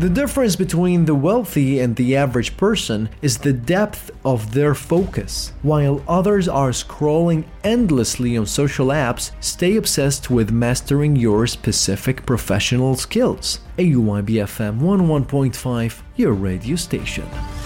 The difference between the wealthy and the average person is the depth of their focus. While others are scrolling endlessly on social apps, stay obsessed with mastering your specific professional skills. AUYBFM 11.5, your radio station.